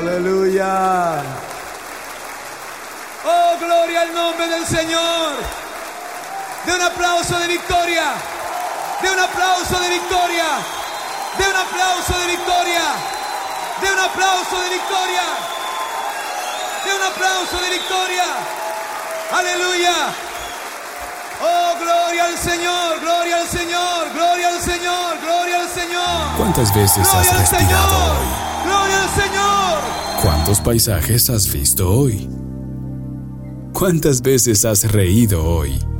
Aleluya. Oh, gloria al nombre del Señor. De un aplauso de victoria. De un aplauso de victoria. De un aplauso de victoria. De un aplauso de victoria. De un aplauso de victoria. Aleluya. Oh, gloria al Señor, gloria al Señor, gloria al Señor, gloria al Señor. ¿Cuántas veces Gloria has al respirado Señor, hoy? gloria al Señor. ¿Cuántos paisajes has visto hoy? ¿Cuántas veces has reído hoy?